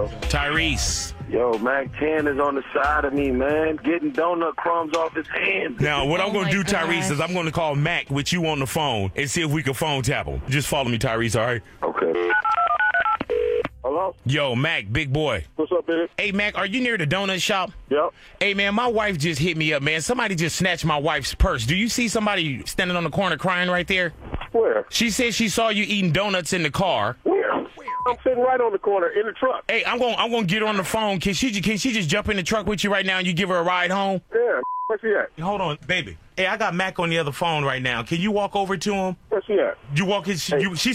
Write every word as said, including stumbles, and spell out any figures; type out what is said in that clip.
Yo. Tyrese. Yo, Mac ten is on the side of me, man. Getting donut crumbs off his hand. Now, what Oh I'm going my to do, Tyrese, gosh. is I'm going to call Mac with you on the phone and see if we can phone tap him. Just follow me, Tyrese, all right? Okay. Hello? Yo, Mac, big boy. What's up, baby? Hey, Mac, are you near the donut shop? Yep. Hey, man, my wife just hit me up, man. Somebody just snatched my wife's purse. Do you see somebody standing on the corner crying right there? Where? She said she saw you eating donuts in the car. Where? I'm sitting right on the corner in the truck. Hey, I'm going I'm going to get her on the phone. Can she can she just jump in the truck with you right now and you give her a ride home? Yeah. Where's she at? Hold on, baby. Hey, I got Mac on the other phone right now. Can you walk over to him? Where's she at? You walk his, you, she